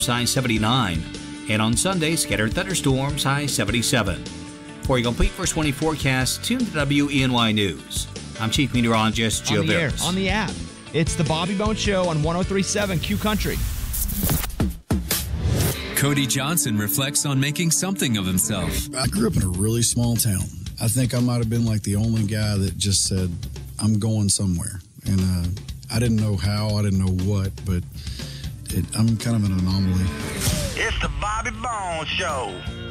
high 79. And on Sunday, scattered thunderstorms, high 77. For your complete first 20 forecast, tune to WENY News. I'm Chief Meteorologist Joe Barris. On the app. It's the Bobby Bones Show on 103.7 Q Country. Cody Johnson reflects on making something of himself. I grew up in a really small town. I think I might have been like the only guy that just said, I'm going somewhere. And I didn't know how, I didn't know what, but I'm kind of an anomaly. It's the Bobby Bones Show.